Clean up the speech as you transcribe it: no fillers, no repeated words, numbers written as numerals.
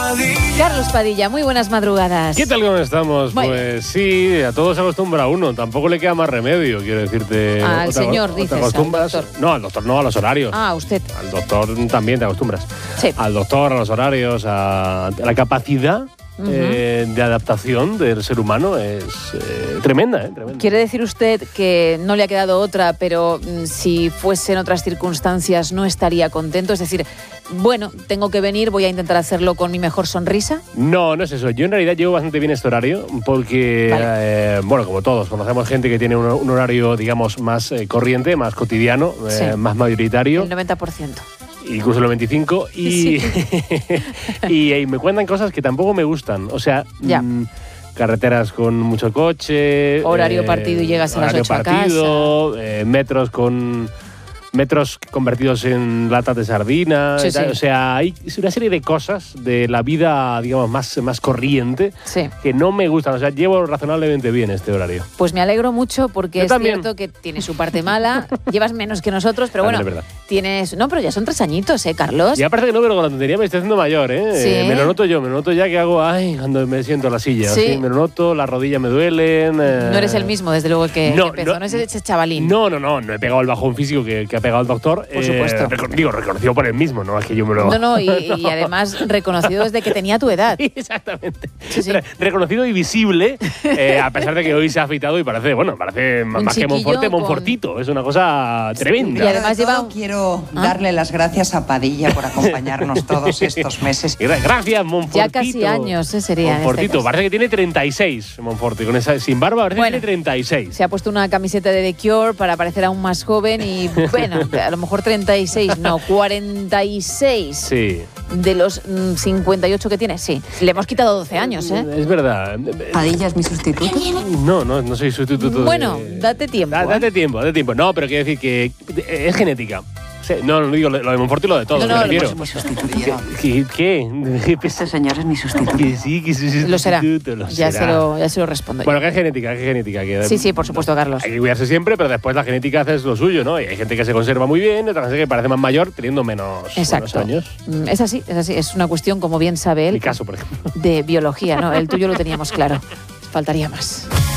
Carlos Padilla, muy buenas madrugadas. ¿Qué tal, cómo estamos? Bueno. Pues sí, a todos se acostumbra uno. Tampoco le queda más remedio, quiero decirte. Al señor, dices, ¿Te acostumbras? al doctor. No, al doctor no, a los horarios. Ah, usted. Al doctor también te acostumbras. Sí. Al doctor, a los horarios, a la capacidad de adaptación del ser humano es tremenda, tremenda. ¿Quiere decir usted que no le ha quedado otra, pero si fuesen otras circunstancias no estaría contento? Es decir, bueno, tengo que venir, voy a intentar hacerlo con mi mejor sonrisa. No, no es eso. Yo en realidad llevo bastante bien este horario porque, bueno, como todos, conocemos gente que tiene un horario, digamos, más corriente, más cotidiano, Sí. más mayoritario. El 90%. Incluso el 25%. Y, y me cuentan cosas que tampoco me gustan. O sea, Ya. Carreteras con mucho coche. Horario partido y llegas a las 8 a casa. Metros convertidos en latas de sardina. Sí, y tal. sí. O sea, hay una serie de cosas de la vida, digamos, más corriente Sí. que no me gustan. O sea, llevo razonablemente bien este horario. Pues me alegro mucho porque Yo es también. cierto que tiene su parte mala. Llevas menos que nosotros, pero También bueno, es verdad. tienes... No, pero ya son 3 añitos, Carlos? Ya parece que no, pero con la tontería me estoy haciendo mayor, ¿eh? Sí. Me lo noto yo, me lo noto ya que hago, cuando me siento en la silla. Sí. Así, me lo noto, las rodillas me duelen. No eres el mismo, desde luego, que empezó. No es ese chavalín. No he pegado el bajón físico que ha pegado el doctor. Por supuesto. Reconocido por él mismo, no es que yo me lo... No, y además reconocido desde que tenía tu edad. Exactamente. Sí, sí. Reconocido y visible, a pesar de que hoy se ha afeitado y parece más que chiquillo Monfortito. Es una cosa tremenda. Y además Pero de todo, lleva- quiero darle las gracias a Padilla por acompañarnos todos estos meses. Gracias, Monfortito. Ya casi años, sería en este Monfortito, caso. parece que tiene 36, Monforti. Con esa, sin barba, parece Bueno. que tiene 36. Se ha puesto una camiseta de The Cure para parecer aún más joven y, bueno, a lo mejor 36, no, 46 Sí. de los 58 que tiene, sí. Le hemos quitado 12 años, ¿eh? Es verdad. Padilla es mi sustituto. No soy sustituto. Bueno, date tiempo. Date tiempo. No, pero quiero decir que es genética. Sí, no digo lo de Monforti y lo de todos, No, me lo refiero. hemos Sustituto. ¿Qué? Este señor es mi sustituto. Que sí, que sí, Lo será. lo Ya será. se lo respondo. Bueno, que es genética. Que Sí, por supuesto, Carlos. Hay que cuidarse siempre, pero después la genética hace lo suyo, ¿no? Y hay gente que se conserva muy bien, otra gente que parece más mayor teniendo menos Exacto. años. Es así. Es una cuestión, como bien sabe él, Mi caso, por ejemplo. de biología, ¿no? El tuyo lo teníamos claro. Faltaría más.